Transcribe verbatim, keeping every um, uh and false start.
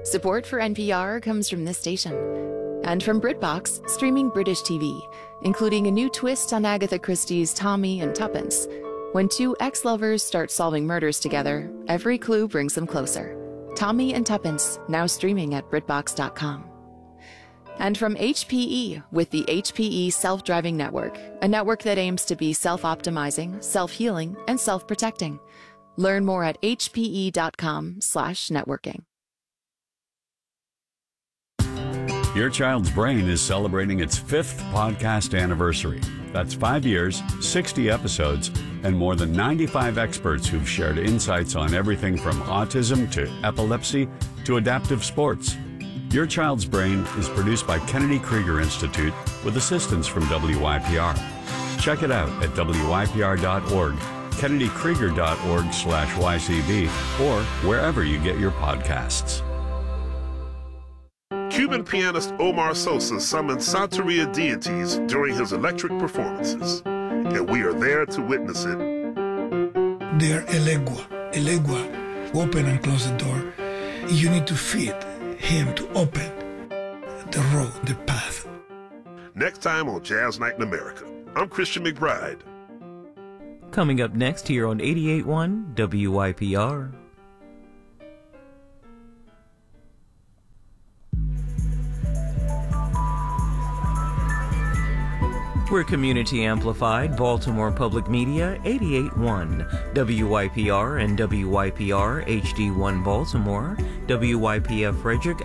Support for N P R comes from this station. And from BritBox, streaming British T V, including a new twist on Agatha Christie's Tommy and Tuppence. When two ex-lovers start solving murders together, every clue brings them closer. Tommy and Tuppence, now streaming at BritBox dot com. And from H P E, with the H P E Self-Driving Network, a network that aims to be self-optimizing, self-healing, and self-protecting. Learn more at H P E dot com slash networking. Your Child's Brain is celebrating its fifth podcast anniversary. That's five years, sixty episodes, and more than ninety-five experts who've shared insights on everything from autism to epilepsy to adaptive sports. Your Child's Brain is produced by Kennedy Krieger Institute with assistance from W Y P R. Check it out at W Y P R dot org, Kennedy Krieger dot org slash Y C B, or wherever you get your podcasts. Cuban pianist Omar Sosa summoned Santeria deities during his electric performances, and we are there to witness it. They're elegua. Elegua, open and close the door. You need to feed him to open the road, the path. Next time on Jazz Night in America, I'm Christian McBride. Coming up next here on eighty-eight point one W Y P R. We're community amplified, Baltimore Public Media, eighty-eight point one, W Y P R and W Y P R H D one Baltimore, W Y P F Frederick